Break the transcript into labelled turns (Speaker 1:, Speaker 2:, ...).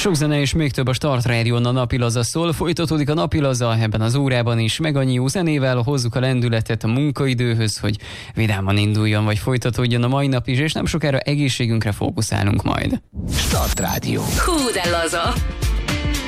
Speaker 1: Sok zene és még több a Start Rádión, a Napilaza szól. Folytatódik a Napilaza ebben az órában is. Meg annyi jó zenével hozzuk a lendületet a munkaidőhöz, hogy vidáman induljon vagy folytatódjon a mai nap is, és nem sokára egészségünkre fókuszálunk majd.
Speaker 2: Start Rádió.
Speaker 3: Hú, de laza!